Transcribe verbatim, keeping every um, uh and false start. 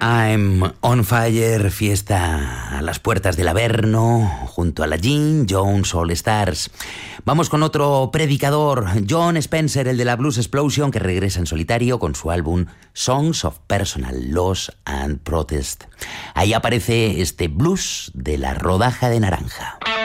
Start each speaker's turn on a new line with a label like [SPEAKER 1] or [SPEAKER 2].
[SPEAKER 1] I'm on fire, fiesta a las puertas del Averno, junto a la Jim Jones All Stars. Vamos con otro predicador, Jon Spencer, el de la Blues Explosion, que regresa en solitario con su álbum Songs of Personal Loss and Protest. Ahí aparece este blues de la rodaja de naranja.